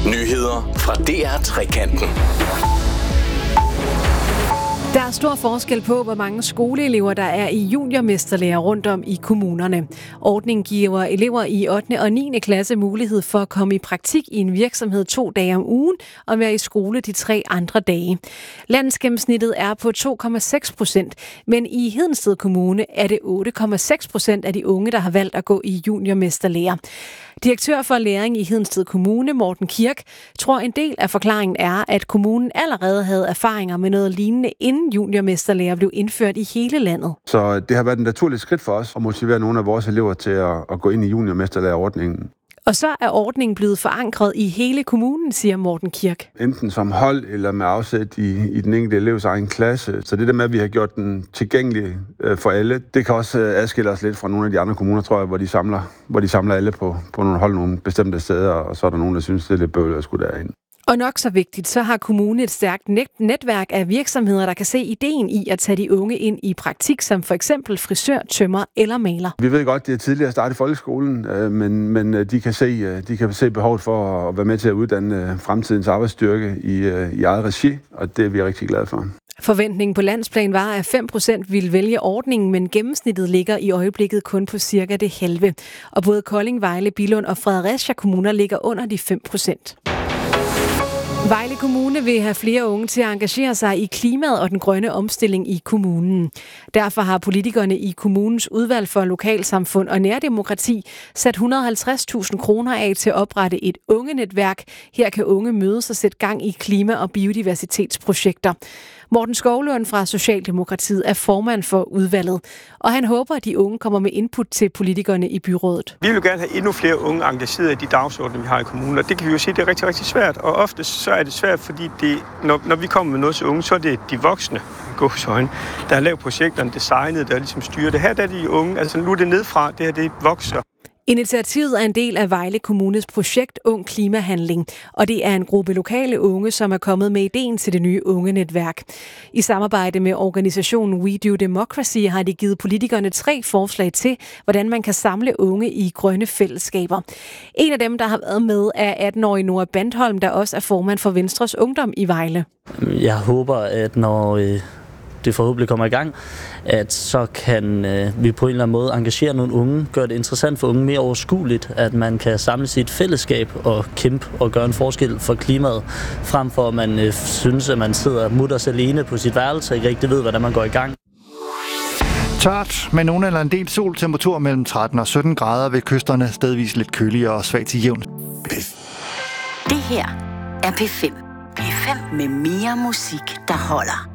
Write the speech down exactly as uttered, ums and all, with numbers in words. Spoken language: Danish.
Nyheder fra D R Trekanten. Der er stor forskel på, hvor mange skoleelever der er i juniormesterlærer rundt om i kommunerne. Ordningen giver elever i ottende og niende klasse mulighed for at komme i praktik i en virksomhed to dage om ugen og være i skole de tre andre dage. Landsgennemsnittet er på to komma seks procent, men i Hedensted Kommune er det otte komma seks procent af de unge, der har valgt at gå i juniormesterlærer. Direktør for læring i Hedensted Kommune, Morten Kirk, tror en del af forklaringen er, at kommunen allerede havde erfaringer med noget lignende, inden juniormesterlærer blev indført i hele landet. Så det har været en naturlig skridt for os at motivere nogle af vores elever til at, at gå ind i juniormesterlærerordningen. Og så er ordningen blevet forankret i hele kommunen, siger Morten Kirk. Enten som hold eller med afsæt i, i den enkelte elevs egen klasse. Så det der med, at vi har gjort den tilgængelig øh, for alle, det kan også øh, adskille os lidt fra nogle af de andre kommuner, tror jeg, hvor de samler, hvor de samler alle på, på nogle hold nogle bestemte steder, og så er der nogen, der synes, det er lidt bøvlet at skulle derind. Og nok så vigtigt, så har kommunen et stærkt netværk af virksomheder, der kan se ideen i at tage de unge ind i praktik, som for eksempel frisør, tømrer eller maler. Vi ved godt, det er tidligere at starte i folkeskolen, men, men de, kan se, de kan se behovet for at være med til at uddanne fremtidens arbejdsstyrke i, i eget regi, og det er vi rigtig glade for. Forventningen på landsplan var, at fem procent ville vælge ordningen, men gennemsnittet ligger i øjeblikket kun på cirka det halve. Og både Kolding, Vejle, Billund og Fredericia kommuner ligger under de fem procent. Vejle Kommune vil have flere unge til at engagere sig i klimaet og den grønne omstilling i kommunen. Derfor har politikerne i kommunens udvalg for lokalsamfund og nærdemokrati sat et hundrede og halvtreds tusind kroner af til at oprette et ungenetværk. Her kan unge mødes og sætte gang i klima- og biodiversitetsprojekter. Morten Skovlund fra Socialdemokratiet er formand for udvalget, og han håber, at de unge kommer med input til politikerne i byrådet. Vi vil gerne have endnu flere unge engageret i de dagsordner, vi har i kommunen, og det kan vi jo sige, det er rigtig, rigtig svært. Og ofte så er det svært, fordi det, når, når vi kommer med noget til unge, så er det de voksne, gåsøjne, der har lavet projekterne, designet, der ligesom styrer det. Her der er de unge, altså nu er det nedfra, det her det vokser. Initiativet er en del af Vejle Kommunes projekt Ung Klimahandling, og det er en gruppe lokale unge, som er kommet med ideen til det nye ungenetværk. I samarbejde med organisationen We Do Democracy har de givet politikerne tre forslag til, hvordan man kan samle unge i grønne fællesskaber. En af dem, der har været med, er atten-årige Nora Bandholm, der også er formand for Venstres Ungdom i Vejle. Jeg håber, at når det forhåbentlig kommer i gang, at så kan øh, vi på en eller anden måde engagere nogle unge, gøre det interessant for unge, mere overskueligt, at man kan samle sit fællesskab og kæmpe og gøre en forskel for klimaet, frem for at man øh, synes, at man sidder mutters alene på sit værelse og ikke rigtig ved, hvordan man går i gang. Tørt med nogen eller en del sol, temperatur mellem tretten og sytten grader ved kysterne, stedvis lidt køligere og svagt til jævn. Det her er P fem. P fem med mere musik, der holder.